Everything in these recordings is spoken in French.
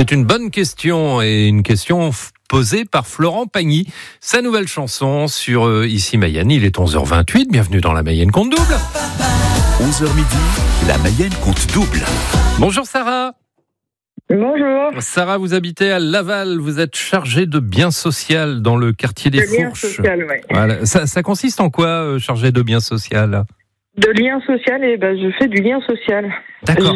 C'est une bonne question et une question posée par Florent Pagny. Sa nouvelle chanson sur Ici Mayenne. Il est 11h28. Bienvenue dans La Mayenne compte double. 11h midi, La Mayenne compte double. Bonjour Sarah. Bonjour. Sarah, vous habitez à Laval. Vous êtes chargée de bien social dans le quartier des Fourches. Lien social, ouais. Voilà. Ça consiste en quoi, chargée de bien social? De lien social, et je fais du lien social. D'accord.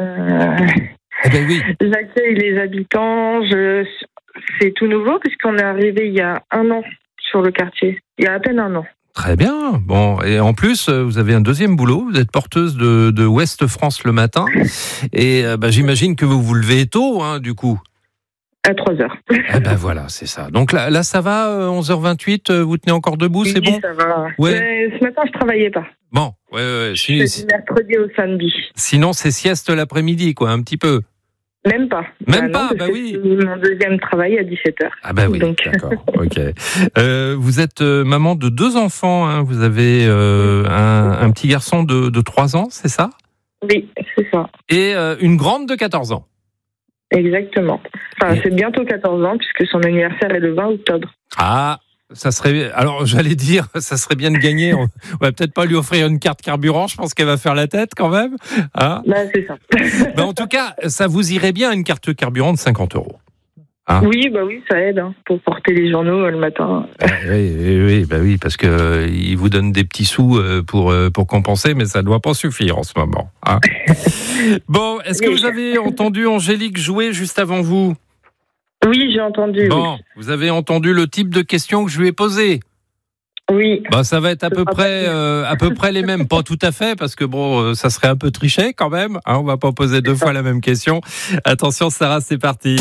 Eh ben oui. J'accueille les habitants. C'est tout nouveau puisqu'on est arrivé il y a un an sur le quartier. Il y a à peine un an. Très bien. Bon, et en plus, vous avez un deuxième boulot. Vous êtes porteuse de Ouest France le matin. Et j'imagine que vous vous levez tôt, du coup. À 3h. Eh ben voilà, c'est ça. Donc là ça va, 11h28, vous tenez encore debout, oui, c'est bon? Ça va. Ouais. Ce matin, je travaillais pas. Bon, ouais. Je fais du mercredi au samedi. Sinon, c'est sieste l'après-midi, quoi, un petit peu. Même pas. Même pas, oui. C'est mon deuxième travail à 17h. Ah oui, donc... d'accord, ok. Vous êtes maman de 2 enfants, hein. Vous avez un petit garçon de 3 ans, c'est ça? Oui, c'est ça. Et une grande de 14 ans. Exactement. Enfin, c'est bientôt 14 ans puisque son anniversaire est le 20 octobre. Ah, ça serait... Alors, j'allais dire, ça serait bien de gagner. On va peut-être pas lui offrir une carte carburant. Je pense qu'elle va faire la tête quand même. Hein, c'est ça. En tout cas, ça vous irait bien une carte carburant de 50 €. Hein? Oui, ça aide pour porter les journaux le matin. Oui, parce que il vous donne des petits sous pour compenser, mais ça ne doit pas suffire en ce moment. Hein. Bon, est-ce que vous avez entendu Angélique jouer juste avant vous? Oui, j'ai entendu. Bon, oui. Vous avez entendu le type de questions que je lui ai posées? Oui. Ça va être à peu près les mêmes, pas tout à fait, parce que ça serait un peu triché quand même. Hein, on va pas poser 2 fois la même question. Attention, Sarah, c'est parti.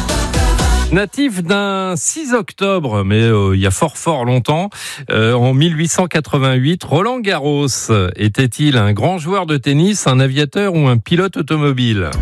Natif d'un 6 octobre, mais il y a fort longtemps, en 1888, Roland Garros était-il un grand joueur de tennis, un aviateur ou un pilote automobile?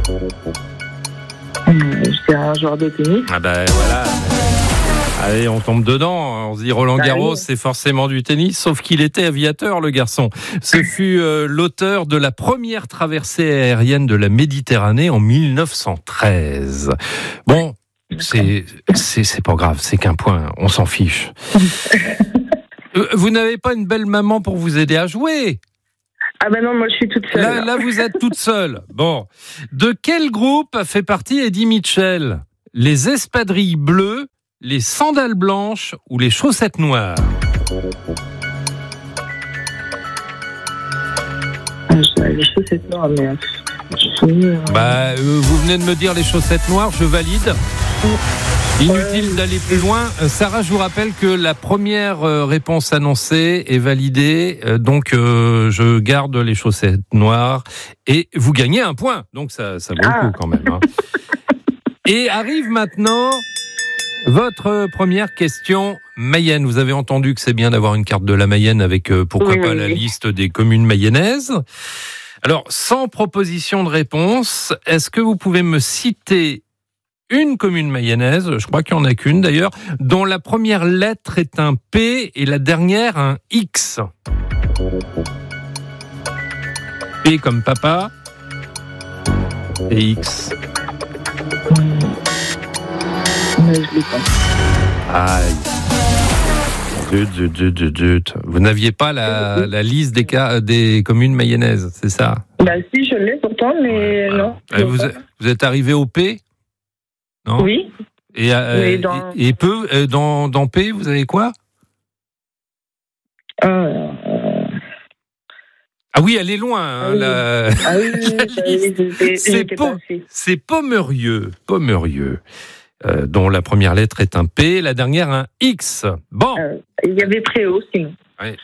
J'étais un joueur de tennis. Voilà. Allez, on tombe dedans. On se dit Roland Garros, c'est forcément du tennis, sauf qu'il était aviateur, le garçon. Ce fut l'auteur de la première traversée aérienne de la Méditerranée en 1913. Bon, c'est pas grave, c'est qu'un point, on s'en fiche. Vous n'avez pas une belle maman pour vous aider à jouer? Non, moi je suis toute seule. Là, vous êtes toute seule. Bon. De quel groupe fait partie Eddie Mitchell? Les espadrilles bleues, les sandales blanches ou les chaussettes noires? Les chaussettes noires, mais... vous venez de me dire les chaussettes noires, je valide. Inutile d'aller plus loin. Sarah, je vous rappelle que la première réponse annoncée est validée, donc je garde les chaussettes noires et vous gagnez un point. Donc ça vaut le coup quand même. Hein. Et arrive maintenant votre première question Mayenne. Vous avez entendu que c'est bien d'avoir une carte de la Mayenne avec pourquoi pas la liste des communes mayennaises. Alors, sans proposition de réponse, est-ce que vous pouvez me citer une commune mayonnaise, je crois qu'il n'y en a qu'une d'ailleurs, dont la première lettre est un P et la dernière un X? P comme papa et X. Mais je l'ai pas. Aïe. Zut. Vous n'aviez pas la liste des communes mayonnaises, c'est ça? Si, je l'ai pourtant, mais non. Vous êtes arrivé au P? Non? Oui. Et peu, dans P, vous avez quoi? Ah oui, elle est loin. C'est Pomerieux. Dont la première lettre est un P, la dernière un X. Bon. Il y avait Préau, sinon.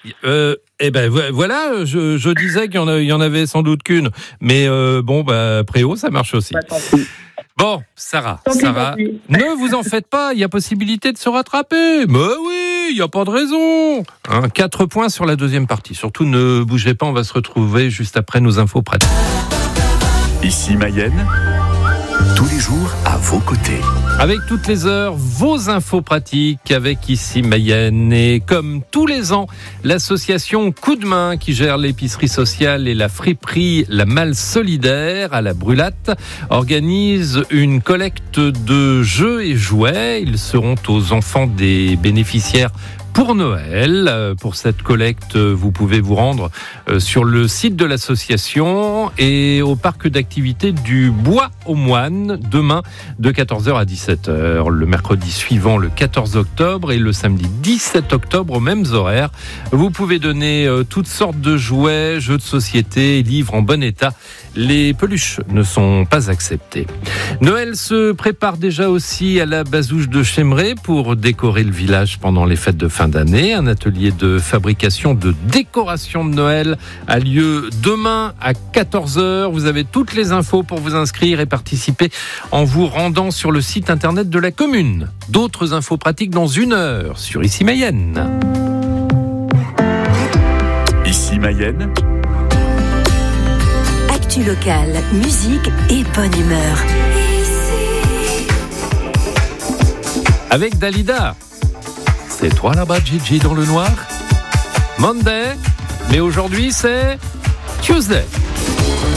Voilà, je disais qu'il y en avait sans doute qu'une. Mais Préau, ça marche aussi. Bon, Sarah, ne vous en faites pas, il y a possibilité de se rattraper. Mais oui, il n'y a pas de raison. 4 points sur la deuxième partie. Surtout, ne bougez pas, on va se retrouver juste après nos infos pratiques. Ici Mayenne, Tous les jours, à vos côtés. Avec toutes les heures, vos infos pratiques avec Ici Mayenne. Et comme tous les ans, l'association Coup de Main qui gère l'épicerie sociale et la friperie La Malle Solidaire à la Brulate organise une collecte de jeux et jouets. Ils seront aux enfants des bénéficiaires pour Noël. Pour cette collecte, vous pouvez vous rendre sur le site de l'association et au parc d'activités du Bois aux Moines demain de 14h à 17h. Le mercredi suivant, le 14 octobre et le samedi 17 octobre aux mêmes horaires. Vous pouvez donner toutes sortes de jouets, jeux de société, livres en bon état. Les peluches ne sont pas acceptées. Noël se prépare déjà aussi à la Bazouge de Chémeray pour décorer le village pendant les fêtes de fin d'année. Un atelier de fabrication de décoration de Noël a lieu demain à 14h. Vous avez toutes les infos pour vous inscrire et participer en vous rendant sur le site internet de la commune. D'autres infos pratiques dans 1 heure sur Ici Mayenne. Ici Mayenne. Actu locale, musique et bonne humeur. Avec Dalida. C'est toi là-bas, Gigi, dans le noir. Monday, mais aujourd'hui c'est Tuesday.